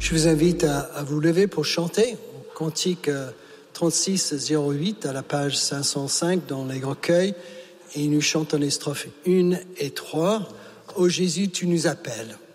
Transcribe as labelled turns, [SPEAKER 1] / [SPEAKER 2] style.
[SPEAKER 1] Je vous invite à vous lever pour chanter. Cantique 36-08 à la page 505 dans les recueils. Et nous chantons les strophes 1 et 3. Ô Jésus, tu nous appelles.